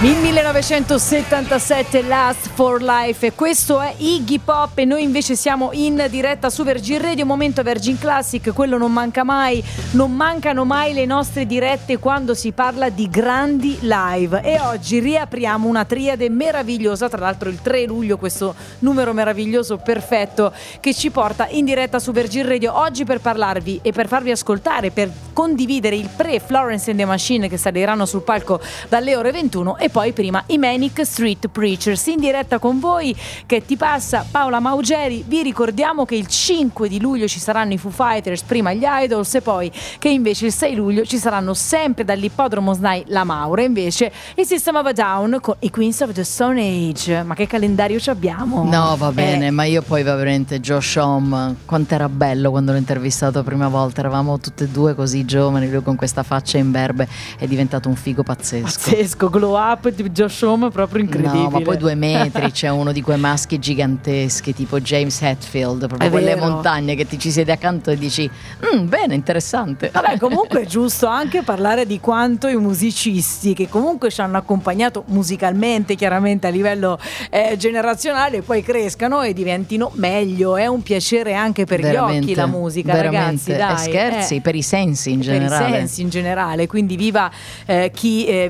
Il 1977, Last for Life, e questo è Iggy Pop e noi invece siamo in diretta su Virgin Radio, momento Virgin Classic, quello non manca mai, non mancano mai le nostre dirette quando si parla di grandi live e oggi riapriamo una triade meravigliosa, tra l'altro il 3 luglio questo numero meraviglioso perfetto che ci porta in diretta su Virgin Radio oggi per parlarvi e per farvi ascoltare, per condividere il pre-Florence and the Machine che saliranno sul palco dalle ore 21 e poi prima i Manic Street Preachers in diretta con voi. Che ti passa? Paola Maugeri. Vi ricordiamo che il 5 di luglio ci saranno i Foo Fighters, prima gli Idols e poi che invece il 6 luglio ci saranno sempre dall'ippodromo SNAI La Maura invece il System of a Down con i Queens of the Stone Age. Ma che calendario ci abbiamo? No, va bene, ma io poi veramente Josh Homme, quanto era bello quando l'ho intervistato la prima volta, eravamo tutte e due così giovani, lui con questa faccia imberbe, è diventato un figo pazzesco, glow up di Josh Homme proprio incredibile. No, ma poi 2 metri, c'è uno di quei maschi giganteschi tipo James Hetfield, proprio quelle montagne che ti ci siedi accanto e dici bene, interessante. Vabbè, comunque è giusto anche parlare di quanto i musicisti che comunque ci hanno accompagnato musicalmente, chiaramente a livello generazionale, poi crescano e diventino meglio. È un piacere anche per veramente, gli occhi la musica, ragazzi, dai. Scherzi, per i sensi in generale. Per i sensi in generale, quindi viva chi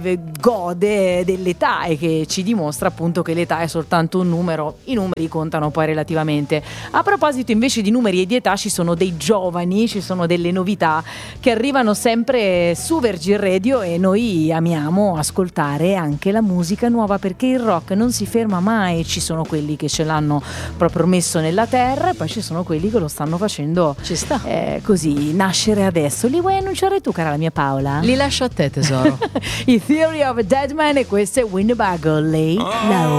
gode dell'età e che ci dimostra appunto che l'età è soltanto un numero, i numeri contano poi relativamente. A proposito invece di numeri e di età, ci sono dei giovani, ci sono delle novità che arrivano sempre su Virgin Radio e noi amiamo ascoltare anche la musica nuova perché il rock non si ferma mai. Ci sono quelli che ce l'hanno proprio messo nella terra e poi ci sono quelli che lo stanno facendo così nascere adesso. Li vuoi annunciare tu, cara la mia Paola? Li lascio a te, tesoro. I Theory of a Dead Man e questo è Winnebago Lay Low.